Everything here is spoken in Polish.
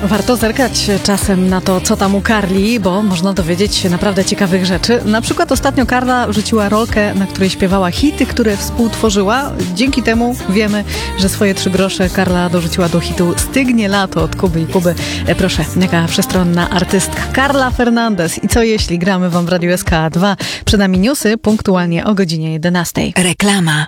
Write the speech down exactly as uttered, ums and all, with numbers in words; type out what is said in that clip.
Warto zerkać czasem na to, co tam u Karli, bo można dowiedzieć się naprawdę ciekawych rzeczy. Na przykład ostatnio Karla wrzuciła rolkę, na której śpiewała hity, które współtworzyła. Dzięki temu wiemy, że swoje trzy grosze Karla dorzuciła do hitu Stygnie lato od Kuby i Kuby. E, proszę, jaka wszechstronna artystka. Carla Fernandez. I co jeśli gramy wam w Radiu S K dwa? Przed nami newsy punktualnie o godzinie jedenastej. Reklama.